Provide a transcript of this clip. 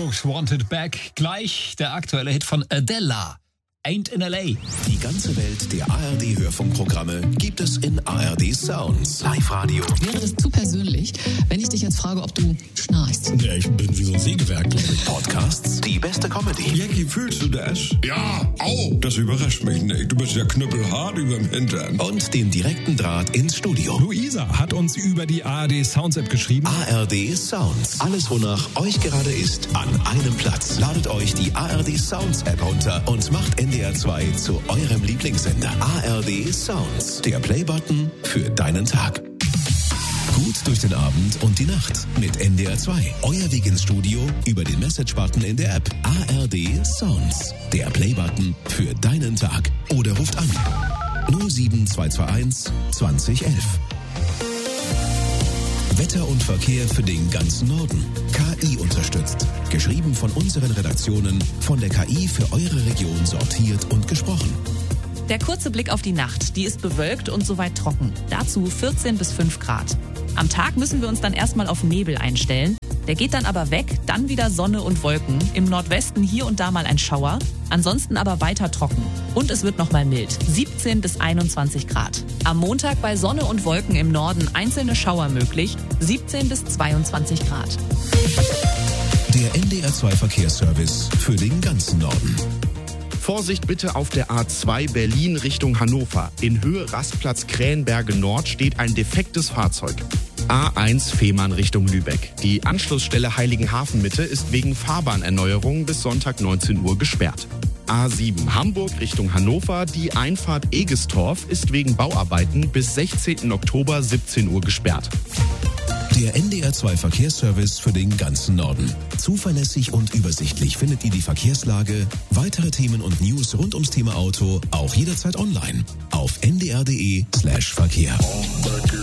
Most Wanted Back. Gleich der aktuelle Hit von Adele. Ain't in LA. Die ganze Welt der ARD-Hörfunkprogramme gibt es in ARD Sounds. Live-Radio. Wäre das zu persönlich, wenn ich dich jetzt frage, ob du schnarchst? Ja, ich bin wie so ein Sägewerk, glaube ich. Podcasts, die beste Comedy. Jackie, fühlst du das? Ja, au. Das überrascht mich nicht. Du bist ja knüppelhart überm Hintern. Und den direkten Draht ins Studio. Luisa hat uns über die ARD Sounds App geschrieben. ARD Sounds. Alles, wonach euch gerade ist, an einem Platz. Ladet euch die ARD Sounds App runter und macht NDR 2 zu eurem Lieblingssender. ARD Sounds. Der Playbutton für deinen Tag. Gut durch den Abend und die Nacht mit NDR 2. Euer Weg ins Studio über den Message-Button in der App. ARD Sounds. Der Playbutton für deinen Tag. Oder ruft an 07221 2011. Wetter und Verkehr für den ganzen Norden. KI unterstützt. Geschrieben von unseren Redaktionen, von der KI für eure Region sortiert und gesprochen. Der kurze Blick auf die Nacht, die ist bewölkt und soweit trocken. Dazu 14 bis 5 Grad. Am Tag müssen wir uns dann erstmal auf Nebel einstellen. Der geht dann aber weg, dann wieder Sonne und Wolken. Im Nordwesten hier und da mal ein Schauer. Ansonsten aber weiter trocken. Und es wird nochmal mild. 17 bis 21 Grad. Am Montag bei Sonne und Wolken im Norden einzelne Schauer möglich. 17 bis 22 Grad. Der NDR 2 Verkehrsservice für den ganzen Norden. Vorsicht bitte auf der A2 Berlin Richtung Hannover. In Höhe Rastplatz Krähenberge Nord steht ein defektes Fahrzeug. A1 Fehmarn Richtung Lübeck. Die Anschlussstelle Heiligenhafen Mitte ist wegen Fahrbahnerneuerung bis Sonntag 19 Uhr gesperrt. A7 Hamburg Richtung Hannover. Die Einfahrt Egestorf ist wegen Bauarbeiten bis 16. Oktober 17 Uhr gesperrt. Der NDR 2 Verkehrsservice für den ganzen Norden. Zuverlässig und übersichtlich findet ihr die Verkehrslage, weitere Themen und News rund ums Thema Auto auch jederzeit online auf ndr.de/Verkehr.